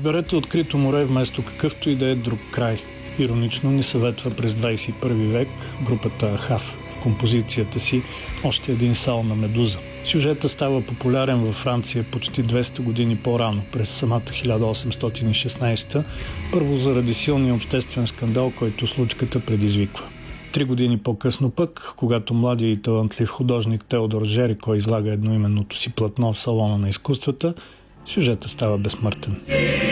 изберете открито море вместо какъвто и да е друг край. Иронично ни съветва през 21 век групата Хав в композицията си "Още един сал на Медуза". Сюжетът става популярен във Франция почти 200 години по-рано, през самата 1816, първо заради силния обществен скандал, който случката предизвиква. 3 години по-късно пък, когато младият и талантлив художник Теодор Жерико излага едноименното си платно в салона на изкуствата, сюжетът става безсмъртен.